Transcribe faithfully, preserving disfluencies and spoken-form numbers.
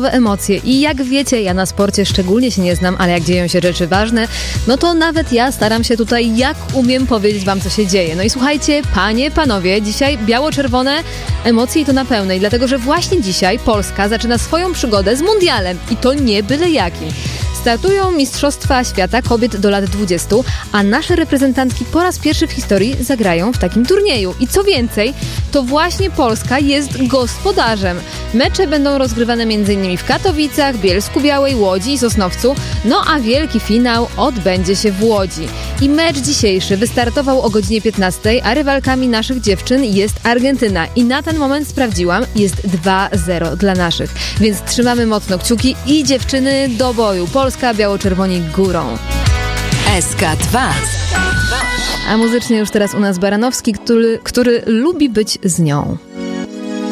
sportowe emocje i jak wiecie, ja na sporcie szczególnie się nie znam, ale jak dzieją się rzeczy ważne, no to nawet ja staram się tutaj jak umiem powiedzieć wam, co się dzieje. No i słuchajcie, panie, panowie, dzisiaj biało-czerwone emocje i to na pełnej, dlatego że właśnie dzisiaj Polska zaczyna swoją przygodę z mundialem i to nie byle jaki. Startują Mistrzostwa Świata Kobiet do lat dwudziestu, a nasze reprezentantki po raz pierwszy w historii zagrają w takim turnieju. I co więcej, to właśnie Polska jest gospodarzem. Mecze będą rozgrywane m.in. w Katowicach, Bielsku-Białej, Łodzi i Sosnowcu, no a wielki finał odbędzie się w Łodzi. I mecz dzisiejszy wystartował o godzinie piętnastej, a rywalkami naszych dziewczyn jest Argentyna. I na ten moment sprawdziłam, jest dwa zero dla naszych. Więc trzymamy mocno kciuki i dziewczyny do boju. Polska, biało-czerwoni górą. S K dwa. A muzycznie już teraz u nas Baranowski, który, który lubi być z nią.